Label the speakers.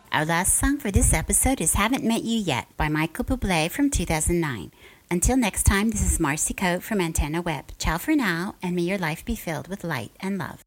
Speaker 1: Our last song for this episode is Haven't Met You Yet by Michael Bublé from 2009. Until next time, this is Marcy Coate from Antenna Web. Ciao for now, and may your life be filled with light and love.